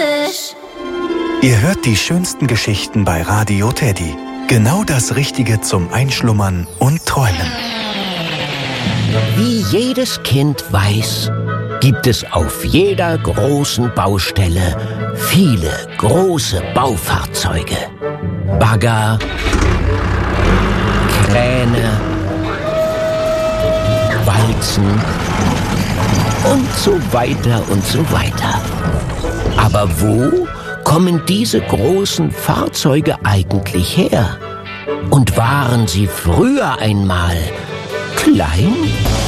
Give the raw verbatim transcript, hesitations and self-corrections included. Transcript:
fantastisch. Ihr hört die schönsten Geschichten bei Radio Teddy. Genau das Richtige zum Einschlummern und Träumen. Wie jedes Kind weiß, gibt es auf jeder großen Baustelle viele große Baufahrzeuge. Bagger, Kräne, Walzen und so weiter und so weiter. Aber wo kommen diese großen Fahrzeuge eigentlich her? Und waren sie früher einmal klein?